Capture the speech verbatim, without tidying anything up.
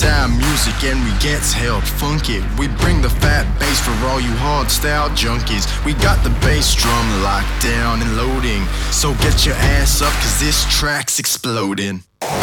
style music and we gets help funky. We bring the fat bass for all you hard style junkies. We got the bass drum locked down and loading, so get your ass up cause this track's exploding.